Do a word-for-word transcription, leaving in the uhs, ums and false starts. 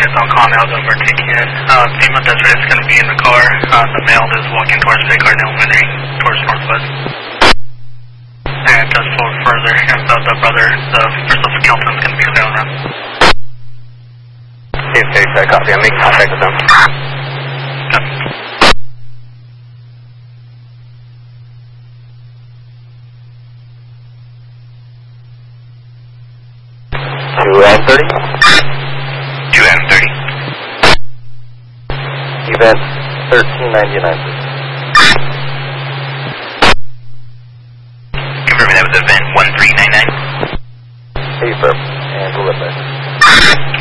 guess I'll call now over taking in. Uh, female Desiree is going to be in the car. Uh, the male is walking towards Big Cardinal Winring, towards Northwest. And just forward further, and the, the brother, the first of Kelton is going to be around them. Steve, okay, sorry, copy. I'm making contact with them. Copy. two N thirty? two N thirty. Event thirteen ninety-nine.